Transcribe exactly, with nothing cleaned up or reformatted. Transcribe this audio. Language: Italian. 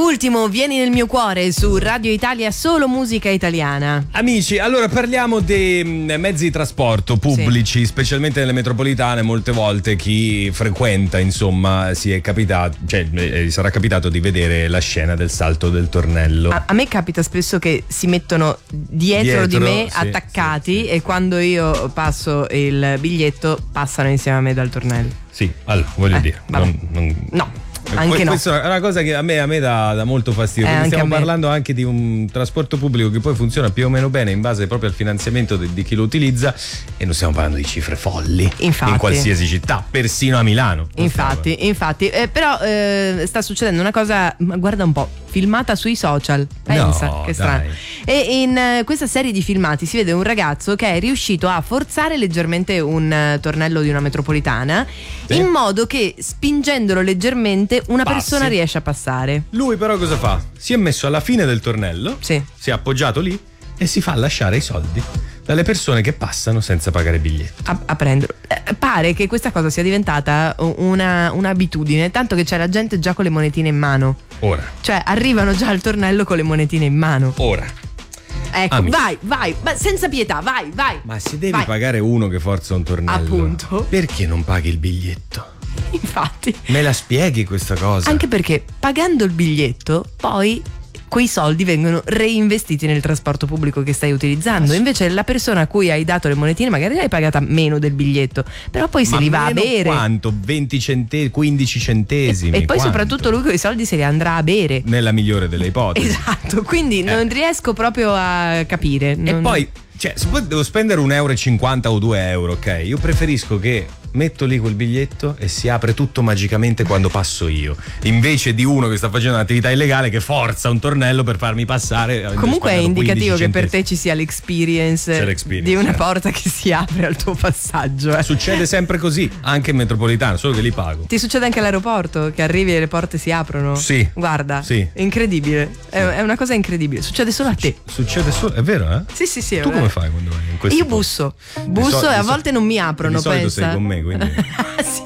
Ultimo, vieni nel mio cuore su Radio Italia, solo musica italiana. Amici, allora parliamo dei mezzi di trasporto pubblici, sì. Specialmente nelle metropolitane. Molte volte chi frequenta, insomma, si è capitato, cioè eh, sarà capitato di vedere la scena del salto del tornello. A, a me capita spesso che si mettono dietro, dietro di me, sì, attaccati, sì, sì, e sì. Quando io passo il biglietto passano insieme a me dal tornello. Sì, allora voglio eh, dire, non, non... no. Anche Questa no. è una cosa che a me, a me dà, dà molto fastidio, eh, perché stiamo anche parlando anche di un trasporto pubblico che poi funziona più o meno bene in base proprio al finanziamento di, di chi lo utilizza, e non stiamo parlando di cifre folli. Infatti. In qualsiasi città, persino a Milano. Infatti, infatti eh, però eh, sta succedendo una cosa, guarda un po', filmata sui social, pensa, no, che strano. dai. E in uh, questa serie di filmati si vede un ragazzo che è riuscito a forzare leggermente un uh, tornello di una metropolitana, sì. In modo che spingendolo leggermente una Passi. persona riesce a passare. Lui però cosa fa? Si è messo alla fine del tornello, sì. Si è appoggiato lì e si fa lasciare i soldi dalle persone che passano senza pagare biglietto. A, a prenderlo. Eh, pare che questa cosa sia diventata una, un'abitudine, tanto che c'è la gente già con le monetine in mano. Ora. Cioè arrivano già al tornello con le monetine in mano. Ora. Ecco, amici. vai, vai, ma senza pietà, vai, vai. Ma se devi vai. pagare uno che forza un tornello, appunto, perché non paghi il biglietto? Infatti. Me la spieghi questa cosa? Anche perché pagando il biglietto poi quei soldi vengono reinvestiti nel trasporto pubblico che stai utilizzando. Invece la persona a cui hai dato le monetine magari l'hai pagata meno del biglietto, però poi se Ma li va a bere. Quanto? venti centesimi, quindici centesimi. E, e poi quanto? Soprattutto lui quei soldi se li andrà a bere. Nella migliore delle ipotesi. Esatto, quindi eh. non riesco proprio a capire. Non... E poi, cioè, se poi devo spendere un euro e cinquanta o due euro, ok? Io preferisco che metto lì quel biglietto e si apre tutto magicamente quando passo io, invece di uno che sta facendo un'attività illegale che forza un tornello per farmi passare. Comunque è indicativo che per te ci sia l'experience, l'experience di una certo. porta che si apre al tuo passaggio. Eh. Succede sempre così, anche in metropolitana, solo che li pago. Ti succede anche all'aeroporto, che arrivi e le porte si aprono? Sì. Guarda, sì. È incredibile, sì. è, è una cosa incredibile. Succede solo a te. Succede solo, è vero, eh? Sì, sì, sì. Tu come fai quando vai in questi Io busso, busso so- e a volte non mi aprono. Di solito pensa. sei con me, quindi. Sì,